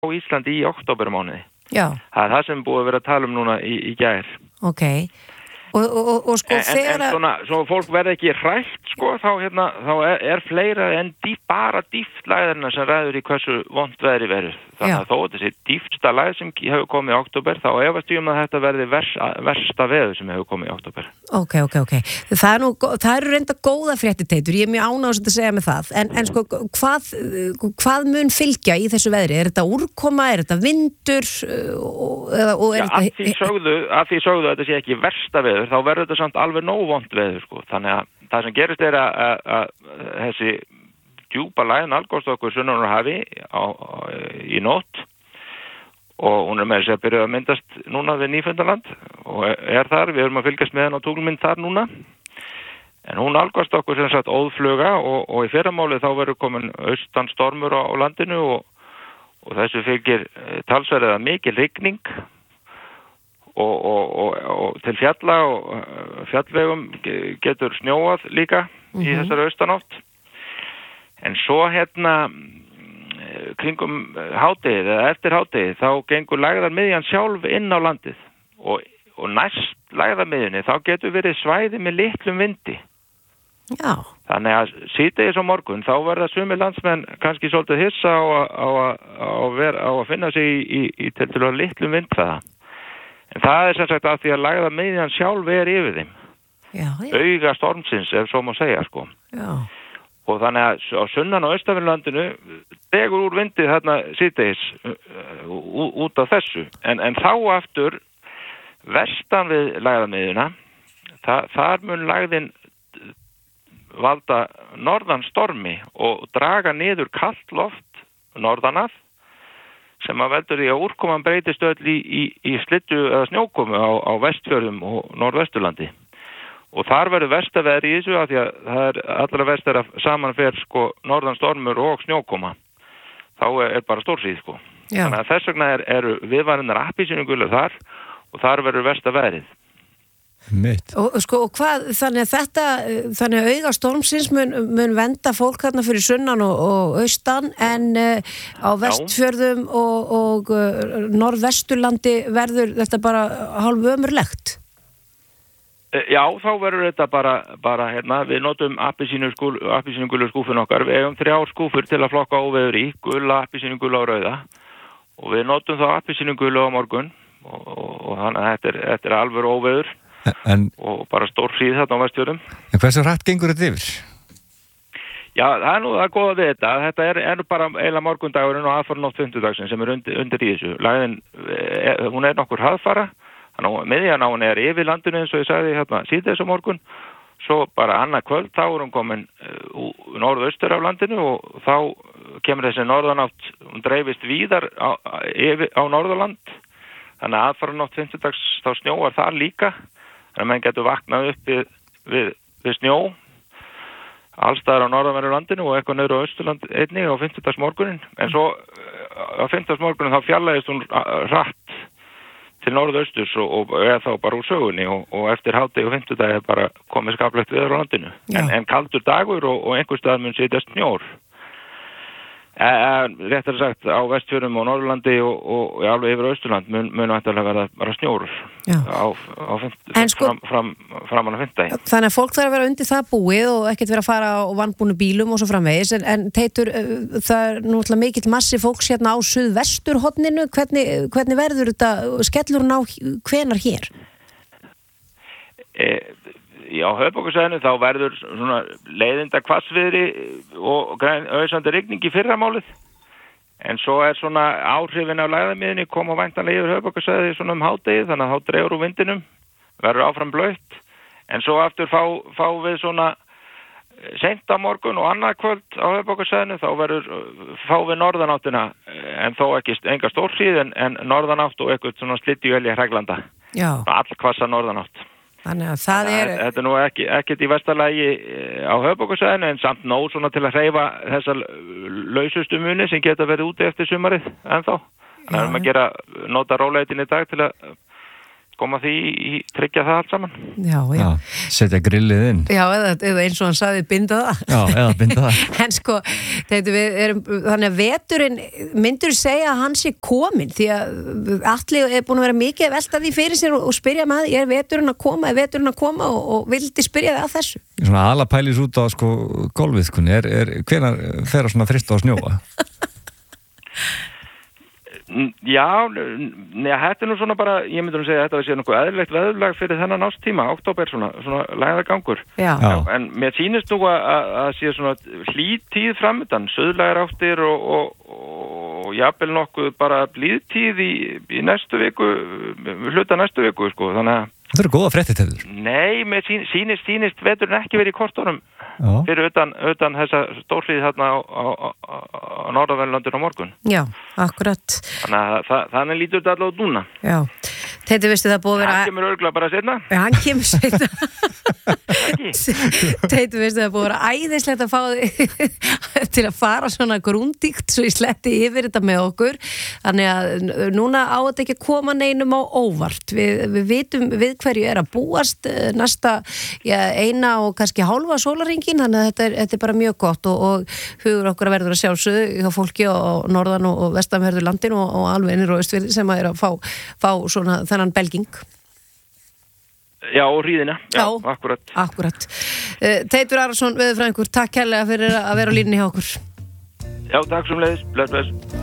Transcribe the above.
á Íslandi í októbermánuði. Já. Það það sem búið að vera að tala núna í gær. Ok. Og sko en svona, svo fólk verði ekki hrætt, sko, þá er fleira en bara dýftlæðarna sem ræður í hversu vont veðri verður. Þannig að þó þessi dýftsta læð sem hefur komið í október, þá efast ég að þetta verði versta veður sem hefur komið í október. Ok. Það eru reynda góða fréttir, Teitur, ég er mjög ánægð að segja með það. En sko, hvað mun fylgja í þessu veðri? Er þetta úrkoma, er þetta vindur? Að því sögðu að þetta sé ekki versta veður, þá verður þetta samt alveg nóg vont veður, sko. Þannig að það sem gerist er að þessi djúpa læð nálgast okkur sunnan úr hafi í nótt og hún með þess að byrja að myndast núna við Nýfundaland og þar, við erum að fylgjast með henn á tunglmynd þar núna en hún nálgast okkur sem sagt óðfluga og í fyrramáli þá verður komin austan stormur á landinu og þessu fylgir talsverða mikil rigning og til fjalla og fjallvegum getur snjóað líka í þessari austanátt. En svo kringum hádegið eða eftir hádegið þá gengur lægðarmiðjan sjálf inn á landið og næst lægðarmiðjunni þá getur verið svæði með litlum vindi. Já. Þannig að síðdegis á morgun þá verða sumir landsmenn kannski svolítið hissa á að finna sig í til litlum vindhraða. En það er sem sagt að því að lægðarmiðjan sjálf yfir þeim. Já. Auga stormsins, ef svo má segja, sko. Já. Og þannig að á sunnan og austanverðlandinu degur úr vindið þarna síðdegis út af þessu. En þá aftur vestan við lægðarmiðjuna, þar mun lægðin valda norðan stormi og draga niður kalt loft norðan af sem að veldur í að úrkoman breytist öll í slittu eða snjókomu á Vestfjörðum og Norðvesturlandi. Og þar verður verstaveðri í þessu af því að það er allra verst að samanfer sko norðan stormur og snjókoma. Þá er bara stórsíð sko. Já. Þannig að þess vegna eru viðvarinnar appelsínugulur þar og þar verður verstaveðrið. Mitt. Og hvað, þannig að auga stormsins mun venda fólk þarna fyrir sunnan og austan en á Vestfjörðum og Norðvesturlandi verður þetta bara hálf ömurlegt. Já, þá verður þetta bara við notum appelsínugulu skúfun okkar. Við eigum 3 skúfur til að flokka óveður í, gula, appelsínugula og rauða. Og við notum þá appelsínugulu á morgun og þannig að þetta er alveg óveður og bara stór síð þarna á Vestfjörðum. En hversu hratt gengur þetta yfir? Já, það er nú það góða við þetta. Þetta er bara eiginlega morgundagurinn og aðfaranótt fimmtudagsins sem undir í þessu. Lægðin, hún nokkur hraðfara. Þannig að miðjan á henni yfir landinu eins og ég sagði síðdegis á morgun. Svo bara annað kvöld þá hún komin norðaustur af landinu og þá kemur þessi norðanátt, hún dreifist víðar á Norðurland. Þannig að aðfaranótt fimmtudags þá snjóar þar líka. Þannig að menn getur vaknað upp við snjó allstaðar á norðanverðu landinu og eitthvað niður á Austurland einnig á fimmtudagsmorgunin. En svo á fimmtudagsmorgunin þá fjarlægist hún hratt til norðausturs og þá bara úr sögunni og eftir hádegi og fimmtudagi er bara komið skaplegt viður á landinu. En kaldur dagur og einhvers staðar mun sitja snjór. Réttar sagt á Vestfjörðum og Norðurlandi og alveg yfir Austurland mun væntanlega vera snjór framan á fimmtudagi. Þannig að fólk þarf að vera undir það búið og ekkert vera að fara á vanbúnu bílum og svo framvegis en Teitur, það er náttúrulega mikill massi fólks hérna á suðvesturhorninu, hvernig verður þetta, skellur hún á hvenar hér? Já, höfuðborgarsvæðinu þá verður svona leiðinda hvassviðri og auðsandi rigning í fyrramálið. En svo svona áhrifin af lægðarmiðjunni koma væntanlega yfir höfuðborgarsvæði svona hádegið, þannig að þá dregur úr vindinum, verður áfram blautt. En svo aftur fá við svona seint á morgun og annað kvöld á höfuðborgarsvæðinu, þá fá við norðanáttina, en þó ekki enga stórsíð, en norðanátt og eitthvað svona slittuelja hreglanda. Já. Allhvassa norðanátt. Þannig að það Þetta nú ekkert í vestarlagi á höfuðborgarsvæðinu en samt nóg svona til að hreyfa þessar lausustu muni sem geta verið úti eftir sumarið ennþá. Þannig að nota róleitin í dag til að koma því í tryggja það allt saman. Já. Setja grillið inn. Já, eða eins og hann sagði, binda það. Já, eða binda það. En sko, þannig að veturinn, myndur segja að hann sé kominn, því að Atli er búin að vera mikið að velta því fyrir sér og spyrja með því, er veturinn að koma og vildi spyrja þig að þessu? Svona alapælis út á sko golfið, hvenær fer að svona þrista á snjóa? Já, þetta nú svona bara, ég myndi segja að þetta sé nokkuð eðlilegt veðurlag fyrir þennan ástíma, október svona lægðagangur. Já. En mér sýnist nú að sé svona hlýtíð framöndan, suðlægar áttir og jafnvel nokkuð bara blíðtíð í næstu viku, hluta næstu viku, sko, þannig að Það eru góða fréttir til þér. Nei, mér sýnist veturinn ekki verið í kortunum fyrir utan þessa stórhríð þarna á norðanverðurlandinu á morgun. Já, akkurat. Þannig lítur þetta allavega út núna. Já, Teitur, veistu það búið að vera... Hann kemur örugglega bara seinna. Hann kemur seinna. Teitur, veistu það búið að vera æðislegt að fá þig til að fara svona grúndíkt svo ég sletti yfir þetta með okkur. Þannig að núna á þetta ekki að koma neinum á óvart. Við vitum við hverju er að búast næsta eina og kannski hálfa sólarhringinn, þannig að þetta er bara mjög gott og hugur okkur að verður að sjálfsögðu hjá fólki á norðan og vestanverðu landinu og alveg innir og austfirði sem að er að fá svona þennan belging. Já, og hríðina. Já, akkurat. Teitur Arason, veðurfræðingur, takk kærlega fyrir að vera á línunni hjá okkur. Já, takk sömuleiðis. Bless.